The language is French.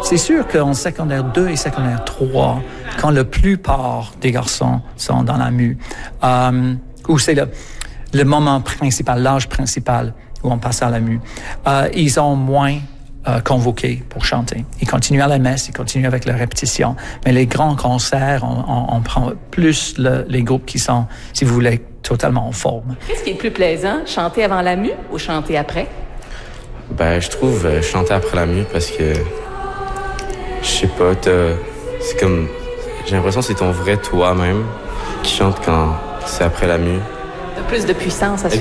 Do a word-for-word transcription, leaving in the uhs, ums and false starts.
c'est sûr qu'en secondaire deux et secondaire trois, quand la plupart des garçons sont dans la mue, euh, où c'est le, le moment principal, l'âge principal où on passe à la mue, euh, ils ont moins euh, convoqués pour chanter. Ils continuent à la messe, ils continuent avec la répétition, mais les grands concerts, on, on, on prend plus le, les groupes qui sont, si vous voulez, totalement en forme. Qu'est-ce qui est le plus plaisant, chanter avant la mue ou chanter après? Ben, je trouve euh, chanter après la mue parce que, je sais pas, t'as, c'est comme, j'ai l'impression que c'est ton vrai toi-même qui chante quand c'est après la mue. T'as plus de puissance à ce